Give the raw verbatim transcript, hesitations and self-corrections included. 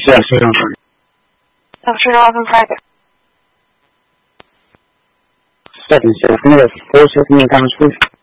Yes, I don't know. Doctor Alvin Private. Second shift. Can you have four shift in the comments, please?